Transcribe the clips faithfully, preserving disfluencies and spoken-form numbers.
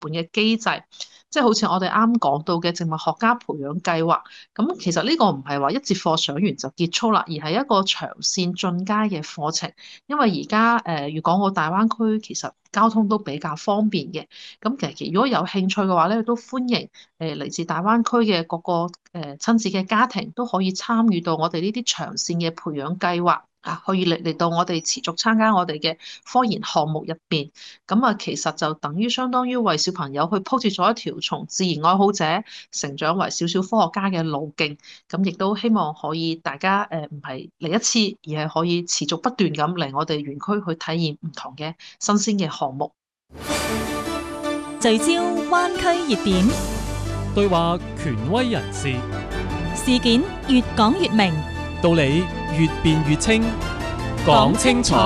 本嘅機制，即係好似我哋啱講到嘅植物學家培養計劃。咁其實呢個唔係話一節課上完就結束啦，而係一個長線進階嘅課程。因為而家誒粵港澳大灣區其實交通都比較方便嘅，咁其實如果有興趣嘅話咧，都歡迎誒嚟自大灣區嘅各個誒親子嘅家庭都可以參與到我哋呢啲長線嘅培養計劃啊，可以嚟嚟到我哋持續參加我哋嘅科研項目入邊。咁啊，其實就等於相當於為小朋友去鋪設咗一條從自然愛好者成長為小小科學家嘅路徑。咁亦都希望可以大家誒唔係嚟一次，而係可以持續不斷咁嚟我哋園區去體驗唔同嘅新鮮嘅項目。 聚焦灣區熱點， 對話權威人士， 事件越講越明， 道理越辯越清，講清楚。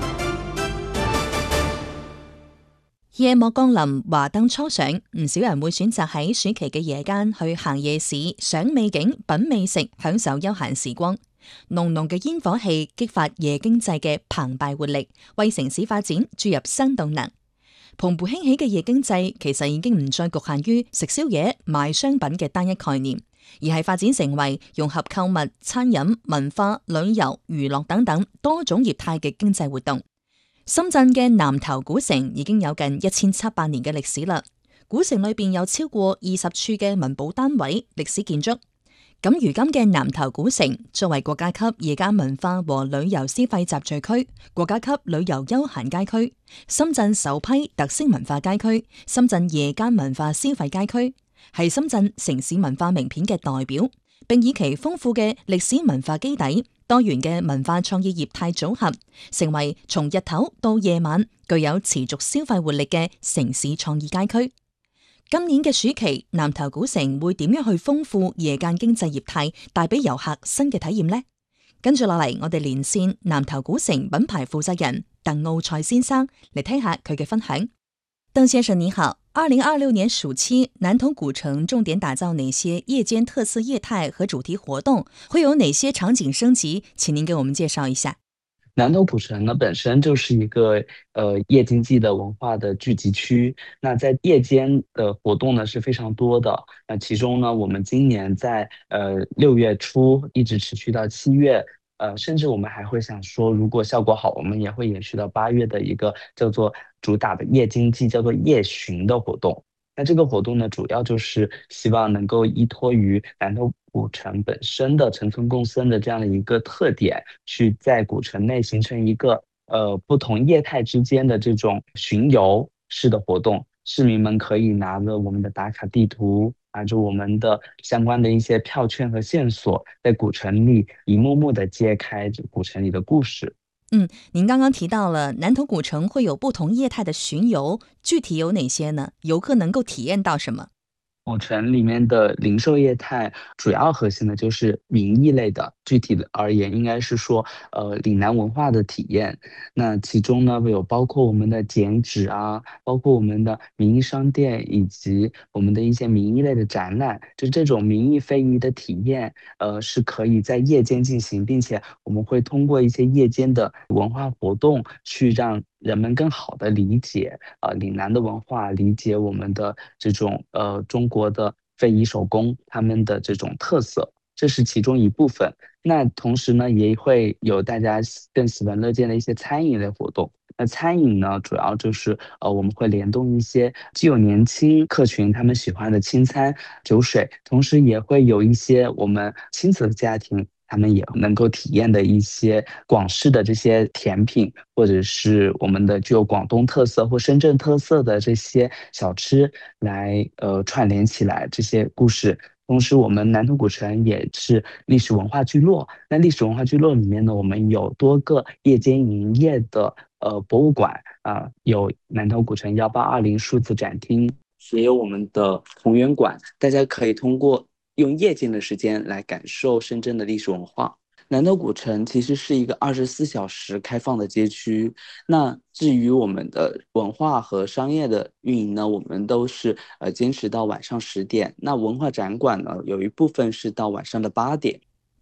夜幕降臨，華燈初上，唔少人會選擇喺暑期嘅夜間去行夜市，賞美景、品美食，享受休閒時光。濃濃嘅煙火氣激發夜經濟嘅澎湃活力，為城市發展注入新動能。蓬勃興起嘅夜經濟其實已經唔再局限於食宵夜、賣商品嘅單一概念，而係發展成為融合購物、餐飲、文化、旅遊、娛樂等等多種業態嘅經濟活動。深圳嘅南頭古城已經有近一千七百年嘅歷史啦。古城裏邊有超過二十處嘅文保單位、歷史建築。咁如今嘅南頭古城作為國家級夜間文化和旅遊消費集聚區、國家級旅遊休閒街區、深圳首批特色文化街區、深圳夜間文化消費街區，係深圳城市文化名片嘅代表，並以其豐富嘅歷史文化基底、多元嘅文化創意業態組合，成為從日頭到夜晚具有持續消費活力嘅城市創意街區。今年嘅暑期，南頭古城會點樣去豐富夜間經濟業態，帶俾遊客新嘅體驗呢？跟住落嚟，我哋連線南頭古城品牌負責人鄧奧賽先生嚟聽下佢嘅分享。鄧先生你好，二零二六年暑期，南頭古城重點打造哪些夜間特色業態和主題活動？會有哪些場景升級？請您給我們介紹一下。 南頭古城呢本身就是一個呃夜經濟的文化的聚集區，那在夜間的活動呢是非常多的。那其中呢，我們今年在呃六月初一直持續到七月，呃甚至我們還會想說，如果效果好，我們也會延續到八月的一個叫做主打的夜經濟，叫做夜巡的活動。那這個活動呢，主要就是希望能夠依託於南頭古城本身的城村共生的這樣的一個特點，去在古城內形成一個呃不同業態之間的這種巡遊式的活動。市民們可以拿着我們的打卡地圖，拿着我們的相關的一些票券和線索，在古城裏一幕幕的揭開古城裏的故事。 嗯，您剛剛提到了南頭古城會有不同業態的巡遊，具體有哪些呢？遊客能夠體驗到什麼？ 古城裡面的零售業態主要核心的就是名義類的，具體的而言應該是說呃嶺南文化的體驗。那其中呢有包括我們的剪紙啊，包括我們的名義商店，以及我們的一些名義類的展覽。就這種名義非遺的體驗呃是可以在夜間進行，並且我們會通過一些夜間的文化活動去讓人們更好的理解呃嶺南的文化，理解我們的這種呃中國的非遺手工他們的這種特色，這是其中一部分。那同時呢也會有大家更喜聞樂見的一些餐飲類活動。那餐飲呢主要就是呃我們會聯動一些既有年輕客群他們喜歡的清餐酒水，同時也會有一些我們親子的家庭他們也能夠體驗的一些廣式的這些甜品，或者是我們的具有廣東特色或深圳特色的這些小吃來呃串聯起來這些故事。同時我們南頭古城也是歷史文化聚落，那歷史文化聚落裡面呢，我們有多個夜間營業的呃博物館啊、呃，有南頭古城一八二零數字展廳，也有我們的同源館，大家可以通過用夜間的時間來感受深圳的歷史文化。南頭古城其實是一個二十四小時開放的街區，那至於我們的文化和商業的運營呢，我們都是呃堅持到晚上十點。那文化展館呢，有一部分是到晚上的八點。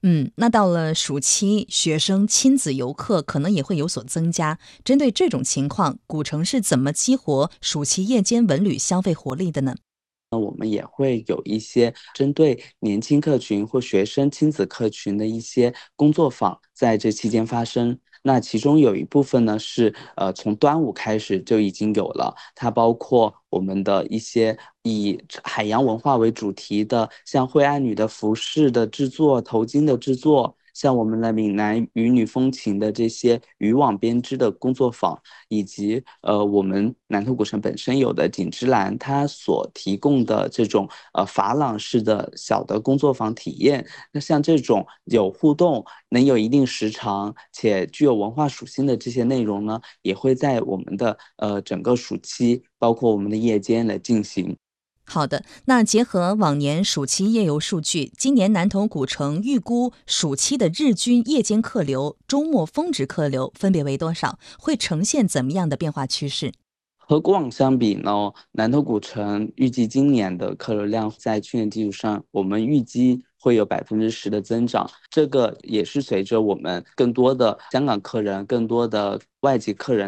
嗯，那到了暑期，学生亲子游客可能也会有所增加。针对这种情况，古城是怎么激活暑期夜间文旅消费活力的呢？ 那我们也会有一些针对年轻客群或学生亲子客群的一些工作坊在这期间发生。那其中有一部分呢是呃从端午开始就已经有了，它包括我们的一些以海洋文化为主题的，像惠安女的服饰的制作、头巾的制作，像我们的闽南渔女风情的这些渔网编织的工作坊，以及呃我们南头古城本身有的锦之蓝，它所提供的这种呃珐琅式的小的工作坊体验。那像这种有互动、能有一定时长且具有文化属性的这些内容呢，也会在我们的呃整个暑期，包括我们的夜间来进行。 好的，那结合往年暑期夜游数据，今年南头古城预估暑期的日均夜间客流、周末峰值客流分别为多少？会呈现怎么样的变化趋势？ 和过往相比呢，南头古城预计今年的客流量在去年基础上，我们预计会有百分之十的增长。这个也是随着我们更多的香港客人、更多的外籍客人